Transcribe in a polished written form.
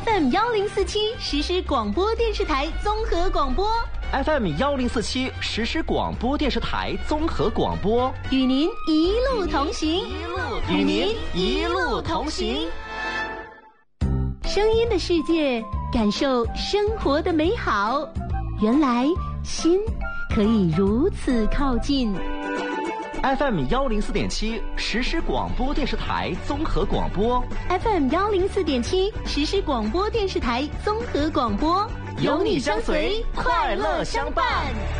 FM1047实时广播电视台综合广播。 FM1047实时广播电视台综合广播， 与您一路同行， 与您一路同行。 声音的世界，感受生活的美好。原来心可以如此靠近。 FM104.7实时广播电视台综合广播， FM104.7实时广播电视台综合广播， 有你相随，快乐相伴。